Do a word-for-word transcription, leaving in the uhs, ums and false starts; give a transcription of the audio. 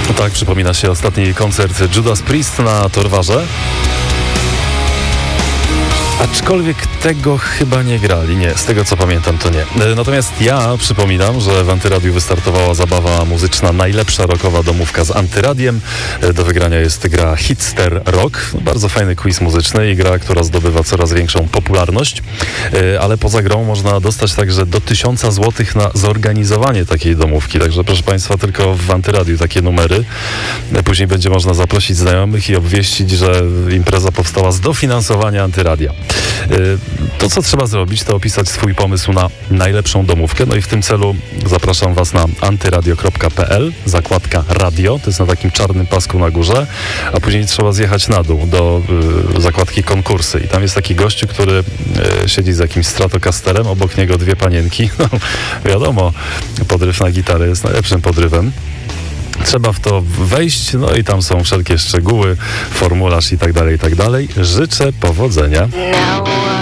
Tak, przypomina się ostatni koncert Judas Priest na Torwarze. Aczkolwiek tego chyba nie grali. Nie, z tego co pamiętam to nie. Natomiast ja przypominam, że w Antyradiu wystartowała zabawa muzyczna Najlepsza rockowa domówka z Antyradiem. Do wygrania jest gra Hitster Rock. Bardzo fajny quiz muzyczny i gra, która zdobywa coraz większą popularność. Ale poza grą można dostać także do tysiąca złotych na zorganizowanie takiej domówki. Także proszę Państwa, tylko w Antyradiu takie numery. Później będzie można zaprosić znajomych i obwieścić, że impreza powstała z dofinansowania Antyradia. To, co trzeba zrobić, to opisać swój pomysł na najlepszą domówkę. No i w tym celu zapraszam Was na antyradio kropka p l, zakładka radio, to jest na takim czarnym pasku na górze, a później trzeba zjechać na dół do y, zakładki konkursy. I tam jest taki gościu, który y, siedzi z jakimś Stratocasterem, obok niego dwie panienki. No, wiadomo, podryw na gitarę jest najlepszym podrywem. Trzeba w to wejść, no i tam są wszelkie szczegóły, formularz i tak dalej, i tak dalej. Życzę powodzenia.